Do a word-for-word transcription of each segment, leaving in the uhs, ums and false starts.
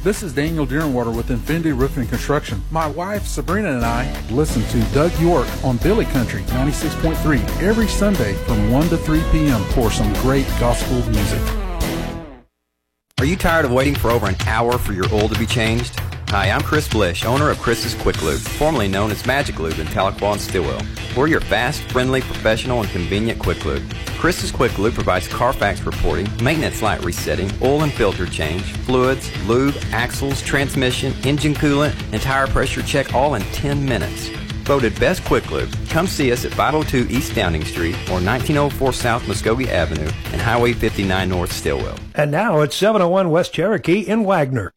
This is Daniel Deerenwater with Infinity Roofing and Construction. My wife, Sabrina, and I listen to Doug York on Billy Country ninety-six point three every Sunday from one to three p.m. for some great gospel music. Are you tired of waiting for over an hour for your oil to be changed? Hi, I'm Chris Blish, owner of Chris's Quick Lube, formerly known as Magic Lube in Tahlequah and Stillwell. We're your fast, friendly, professional, and convenient Quick Lube. Chris's Quick Lube provides Carfax reporting, maintenance light resetting, oil and filter change, fluids, lube, axles, transmission, engine coolant, and tire pressure check all in ten minutes. Voted Best Quick Lube. Come see us at five oh two East Downing Street or nineteen oh four South Muskogee Avenue and Highway fifty-nine North Stillwell. And now it's seven oh one West Cherokee in Wagner.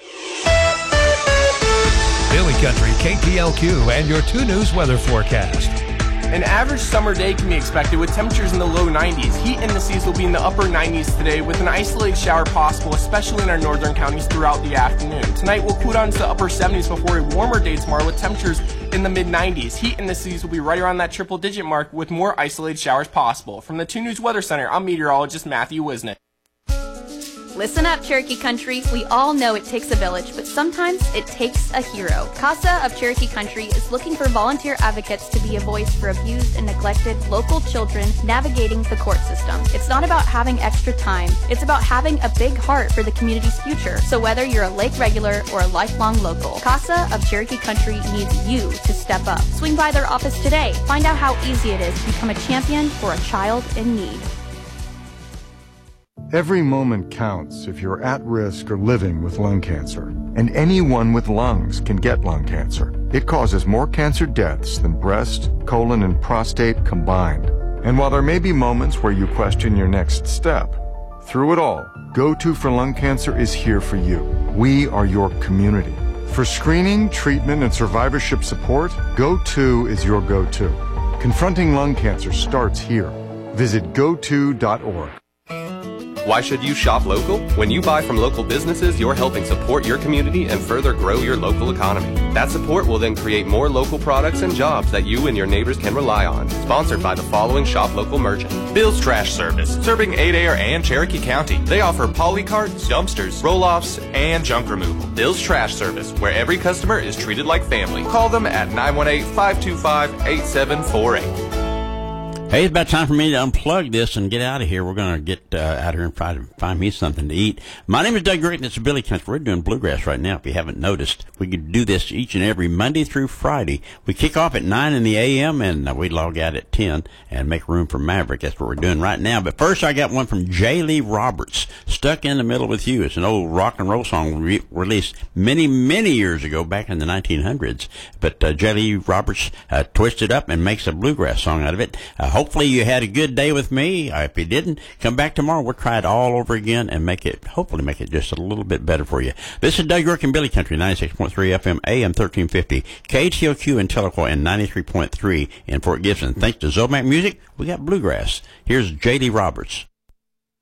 Billy Country, K P L Q, and your two News weather forecast. An average summer day can be expected with temperatures in the low nineties. Heat indices will be in the upper nineties today with an isolated shower possible, especially in our northern counties throughout the afternoon. Tonight we'll cool down to the upper seventies before a warmer day tomorrow with temperatures in the mid nineties. Heat indices will be right around that triple digit mark with more isolated showers possible. From the two News Weather Center, I'm meteorologist Matthew Wisnick. Listen up, Cherokee Country. We all know it takes a village, but sometimes it takes a hero. CASA of Cherokee Country is looking for volunteer advocates to be a voice for abused and neglected local children navigating the court system. It's not about having extra time. It's about having a big heart for the community's future. So whether you're a lake regular or a lifelong local, CASA of Cherokee Country needs you to step up. Swing by their office today. Find out how easy it is to become a champion for a child in need. Every moment counts if you're at risk or living with lung cancer. And anyone with lungs can get lung cancer. It causes more cancer deaths than breast, colon, and prostate combined. And while there may be moments where you question your next step, through it all, Go To for Lung Cancer is here for you. We are your community. For screening, treatment, and survivorship support, Go To is your go-to. Confronting lung cancer starts here. Visit go to dot org. Why should you shop local? When you buy from local businesses, you're helping support your community and further grow your local economy. That support will then create more local products and jobs that you and your neighbors can rely on. Sponsored by the following shop local merchant. Bill's Trash Service, serving Adair and Cherokee County. They offer poly carts, dumpsters, roll-offs, and junk removal. Bill's Trash Service, where every customer is treated like family. Call them at nine one eight, five two five, eight seven four eight. Hey, it's about time for me to unplug this and get out of here. We're going to get uh, out here and try to find me something to eat. My name is Doug Gritton. It's Billy Country. We're doing Bluegrass right now, if you haven't noticed. We could do this each and every Monday through Friday. We kick off at nine in the a m, and uh, we log out at ten and make room for Maverick. That's what we're doing right now. But first, I got one from J. Lee Roberts, Stuck in the Middle with You. It's an old rock and roll song re- released many, many years ago, back in the nineteen hundreds. But uh, J. Lee Roberts uh, twisted up and makes a bluegrass song out of it. Uh, hopefully you had a good day with me. Uh, if you didn't, come back tomorrow. We'll try it all over again and make it, hopefully make it just a little bit better for you. This is Doug York and Billy Country, ninety-six point three F M, A M thirteen fifty, K H L Q in Tahlequah, and ninety-three point three in Fort Gibson. Thanks to Zomac Music, we got bluegrass. Here's J D Roberts.